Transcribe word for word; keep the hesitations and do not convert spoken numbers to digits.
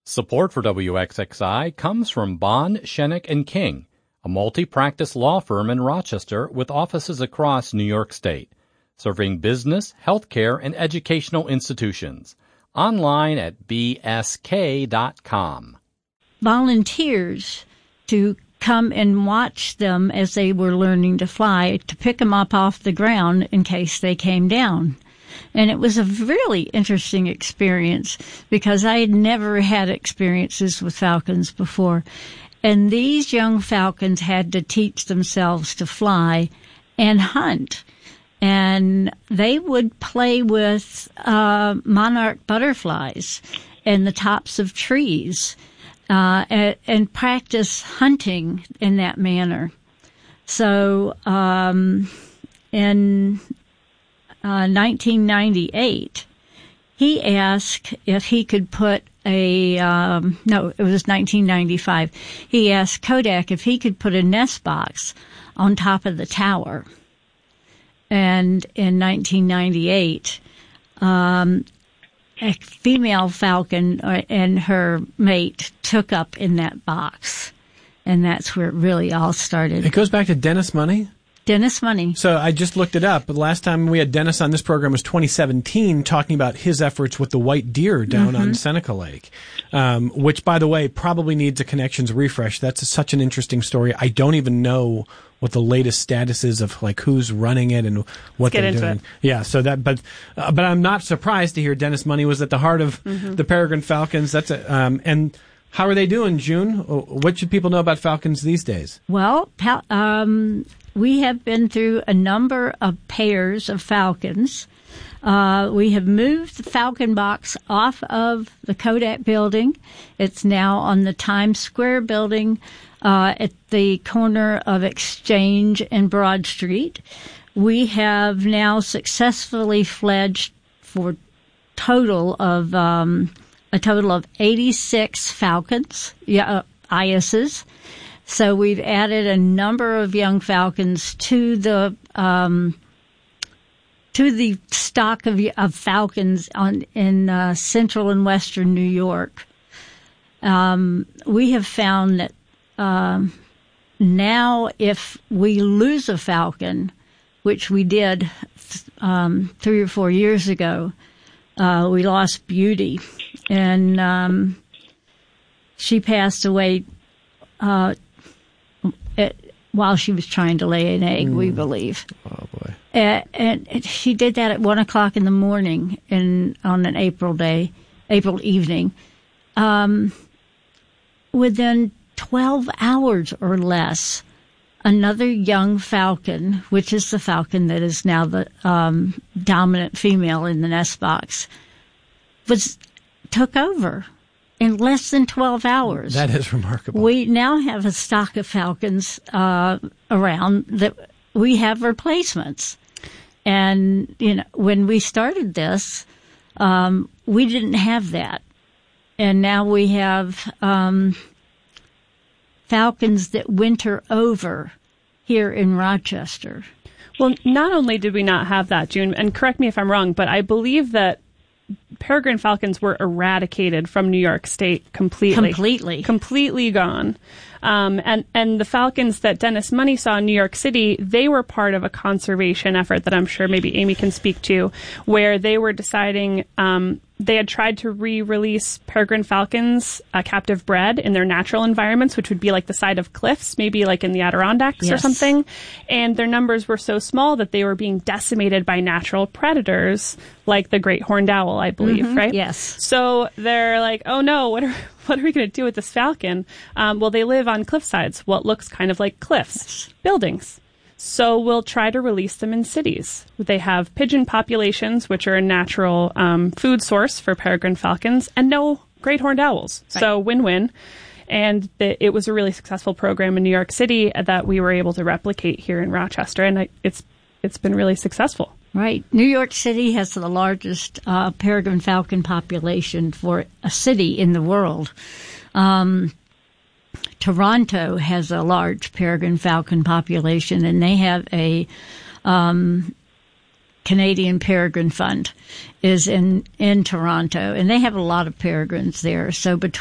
Support for W X X I comes from Bond, Shenick and King, a multi-practice law firm in Rochester with offices across New York State, serving business, healthcare, and educational institutions. Online at b s k dot com. Volunteers to come and watch them as they were learning to fly, to pick them up off the ground in case they came down. And it was a really interesting experience because I had never had experiences with falcons before. And these young falcons had to teach themselves to fly and hunt. And they would play with uh, monarch butterflies and the tops of trees uh, and, and practice hunting in that manner. So um, in Uh, nineteen ninety-eight, he asked if he could put a, um, no, it was nineteen ninety-five. He asked Kodak if he could put a nest box on top of the tower. And in nineteen ninety-eight, um, a female falcon and her mate took up in that box. And that's where it really all started. It goes back to Dennis Money? Dennis Money. So I just looked it up. The last time we had Dennis on this program was twenty seventeen, talking about his efforts with the white deer down mm-hmm. on Seneca Lake, um, which, by the way, probably needs a connections refresh. That's a, such an interesting story. I don't even know what the latest status is of like who's running it and what Let's they're get doing. It. Yeah. So that, but uh, but I'm not surprised to hear Dennis Money was at the heart of mm-hmm. the Peregrine Falcons. That's a, um, and. How are they doing, June? What should people know about falcons these days? Well, um, we have been through a number of pairs of falcons. Uh, we have moved the Falcon box off of the Kodak building. It's now on the Times Square building uh, at the corner of Exchange and Broad Street. We have now successfully fledged for total of... Um, a total of eighty-six falcons, yeah, uh, Ises. So we've added a number of young falcons to the um, to the stock of, of falcons on in uh, central and western New York. Um, we have found that um, now if we lose a falcon, which we did um, three or four years ago, uh, we lost Beauty. And um, she passed away uh, at, while she was trying to lay an egg, mm. we believe. Oh, boy. Uh, and she did that at one o'clock in the morning in, on an April day, April evening. Um, within twelve hours or less, another young falcon, which is the falcon that is now the um, dominant female in the nest box, was... took over in less than twelve hours. That is remarkable. We now have a stock of falcons uh, around that we have replacements. And, you know, when we started this, um, we didn't have that. And now we have um, falcons that winter over here in Rochester. Well, not only did we not have that, June, and correct me if I'm wrong, but I believe that peregrine falcons were eradicated from New York State completely. Completely. Completely gone. Um, and, and the falcons that Dennis Money saw in New York City, they were part of a conservation effort that I'm sure maybe Amy can speak to, where they were deciding um, they had tried to re-release peregrine falcons uh, captive bred in their natural environments, which would be like the side of cliffs, maybe like in the Adirondacks yes. or something. And their numbers were so small that they were being decimated by natural predators like the great horned owl, I believe, mm-hmm. right? Yes. So they're like, oh no, what are what are we going to do with this falcon? Um, well, they live on cliff sides, what looks kind of like cliffs, yes. buildings. So we'll try to release them in cities. They have pigeon populations, which are a natural um, food source for peregrine falcons, and no great horned owls. Right. So win-win. And the, it was a really successful program in New York City that we were able to replicate here in Rochester, and I, it's it's been really successful. Right. New York City has the largest uh, peregrine falcon population for a city in the world. Um, Toronto has a large peregrine falcon population, and they have a um, Canadian Peregrine Fund is in, in Toronto, and they have a lot of peregrines there. So between